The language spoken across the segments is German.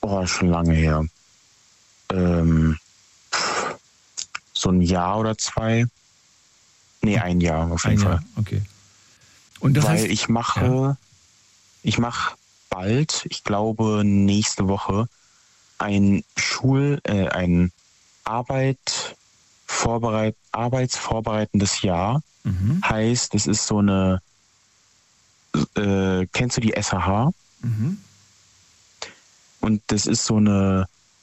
Schon lange her. Ähm, so ein Jahr oder zwei. Nee, ein Jahr auf jeden Ein Fall. Jahr, okay. Und das Weil heißt, ich mache bald, ich glaube nächste Woche, ein ein arbeitsvorbereitendes Jahr. mhm, Heißt, es ist so eine, kennst du die SAH? mhm. Und das ist so eine,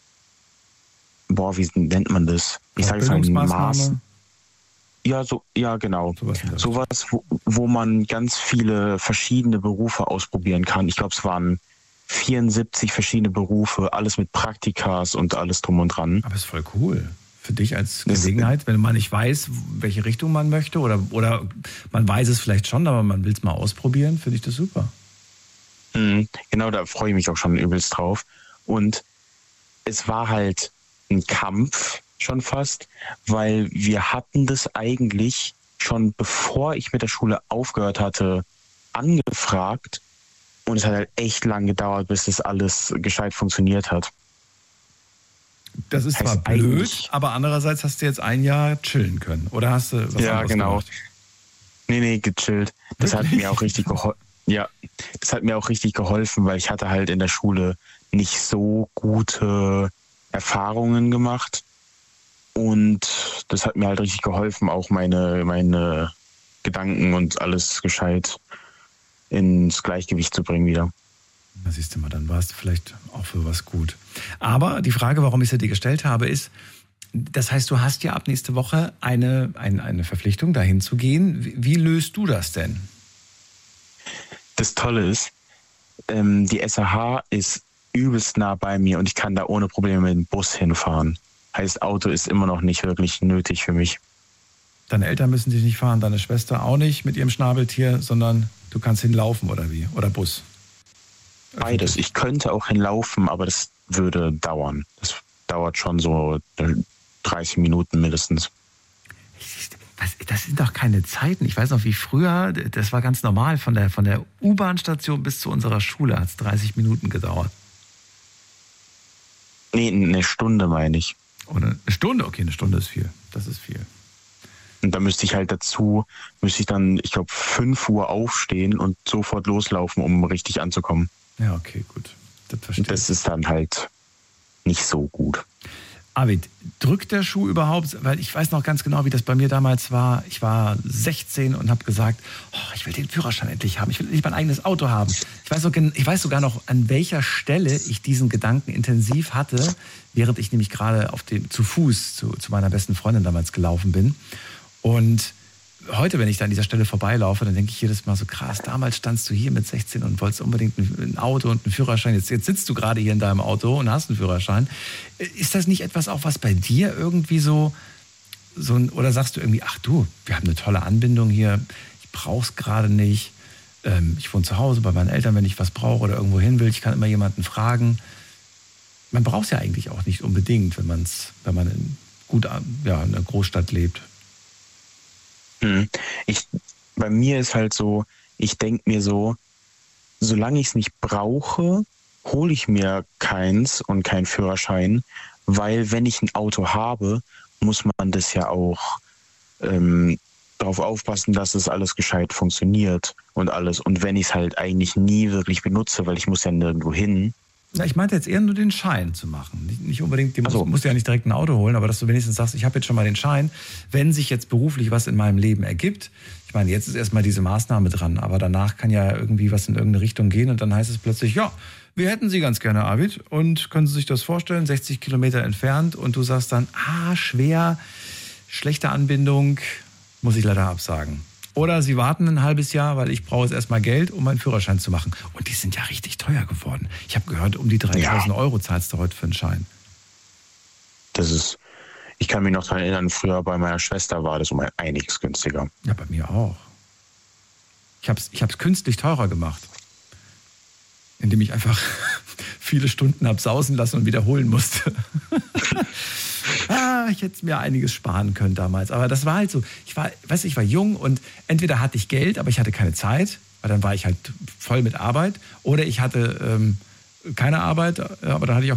wie nennt man das? Ich sage jetzt mal Maß. Bildungsmaßnahme, Ja, so, ja, genau. sowas in der Richtung. Sowas, wo man ganz viele verschiedene Berufe ausprobieren kann. Ich glaube, es waren 74 verschiedene Berufe, alles mit Praktikas und alles drum und dran. Aber ist voll cool. Für dich als Das, Gelegenheit, wenn man nicht weiß, welche Richtung man möchte oder man weiß es vielleicht schon, aber man will es mal ausprobieren, finde ich das super. genau, da freue ich mich auch schon übelst drauf. Und es war halt ein Kampf schon fast, weil wir hatten das eigentlich schon bevor ich mit der Schule aufgehört hatte, angefragt. Und es hat halt echt lang gedauert, bis das alles gescheit funktioniert hat. Das ist zwar Heißt blöd, eigentlich, aber andererseits hast du jetzt ein Jahr chillen können. Oder hast du was ja, anderes genau. gemacht? Nee, gechillt. Das hat Wirklich? mir auch richtig geholfen. Ja, das hat mir auch richtig geholfen, weil ich hatte halt in der Schule nicht so gute Erfahrungen gemacht. Und das hat mir halt richtig geholfen, auch meine Gedanken und alles gescheit ins Gleichgewicht zu bringen wieder. Da siehst du mal, dann warst du vielleicht auch für was gut. Aber die Frage, warum ich sie dir gestellt habe, ist, das heißt, du hast ja ab nächste Woche eine Verpflichtung, dahin zu gehen. Wie löst du das denn? Das Tolle ist, die SAH ist übelst nah bei mir und ich kann da ohne Probleme mit dem Bus hinfahren. Heißt, Auto ist immer noch nicht wirklich nötig für mich. Deine Eltern müssen dich nicht fahren, deine Schwester auch nicht mit ihrem Schnabeltier, sondern du kannst hinlaufen oder wie? Oder Bus? Beides. Ich könnte auch hinlaufen, aber das würde dauern. Das dauert schon so 30 Minuten mindestens. Das sind doch keine Zeiten. Ich weiß noch, wie früher, das war ganz normal, von der U-Bahn-Station bis zu unserer Schule hat es 30 Minuten gedauert. Nee, eine Stunde meine ich. Oder eine Stunde? Okay, eine Stunde ist viel. Das ist viel. Und da müsste ich dann, ich glaube, 5 Uhr aufstehen und sofort loslaufen, um richtig anzukommen. Ja, okay, gut. Das verstehe ich. Das ist dann halt nicht so gut. Arvid, drückt der Schuh überhaupt? Weil ich weiß noch ganz genau, wie das bei mir damals war. Ich war 16 und habe gesagt, ich will den Führerschein endlich haben. Ich will endlich mein eigenes Auto haben. Ich weiß sogar noch, an welcher Stelle ich diesen Gedanken intensiv hatte, während ich nämlich gerade zu Fuß zu meiner besten Freundin damals gelaufen bin. Und heute, wenn ich da an dieser Stelle vorbeilaufe, dann denke ich jedes Mal so, krass, damals standst du hier mit 16 und wolltest unbedingt ein Auto und einen Führerschein. Jetzt sitzt du gerade hier in deinem Auto und hast einen Führerschein. Ist das nicht etwas auch, was bei dir irgendwie oder sagst du irgendwie, ach du, wir haben eine tolle Anbindung hier, ich brauch's gerade nicht. Ich wohne zu Hause bei meinen Eltern, wenn ich was brauche oder irgendwo hin will, ich kann immer jemanden fragen. Man braucht es ja eigentlich auch nicht unbedingt, wenn man in einer Großstadt lebt. Bei mir ist halt so, ich denke mir so, solange ich es nicht brauche, hole ich mir keins und keinen Führerschein, weil wenn ich ein Auto habe, muss man das ja auch darauf aufpassen, dass es alles gescheit funktioniert und alles. Und wenn ich es halt eigentlich nie wirklich benutze, weil ich muss ja nirgendwo hin. Na, ich meinte jetzt eher nur den Schein zu machen. Nicht unbedingt, musst ja nicht direkt ein Auto holen, aber dass du wenigstens sagst, ich habe jetzt schon mal den Schein, wenn sich jetzt beruflich was in meinem Leben ergibt. Ich meine, jetzt ist erstmal diese Maßnahme dran, aber danach kann ja irgendwie was in irgendeine Richtung gehen und dann heißt es plötzlich, ja, wir hätten Sie ganz gerne, Arvid, und können Sie sich das vorstellen, 60 Kilometer entfernt und du sagst dann, schwer, schlechte Anbindung, muss ich leider absagen. Oder Sie warten ein halbes Jahr, weil ich brauche jetzt erstmal Geld, um meinen Führerschein zu machen. Und die sind ja richtig teuer geworden. Ich habe gehört, um die 3.000 Euro zahlst du heute für einen Schein. Ich kann mich noch daran erinnern, früher bei meiner Schwester war das um einiges günstiger. Ja, bei mir auch. Ich hab's künstlich teurer gemacht. Indem ich einfach viele Stunden habe sausen lassen und wiederholen musste. Ich hätte mir einiges sparen können damals. Aber das war halt so. Ich war jung und entweder hatte ich Geld, aber ich hatte keine Zeit, weil dann war ich halt voll mit Arbeit. Oder ich hatte keine Arbeit, aber dann hatte ich auch